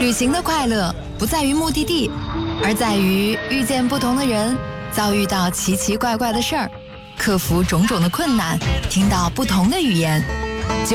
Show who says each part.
Speaker 1: 旅行的快乐不在于目的地，而在于遇见不同的人，遭遇到奇奇怪怪的事儿，克服种种的困难，听到不同的语言。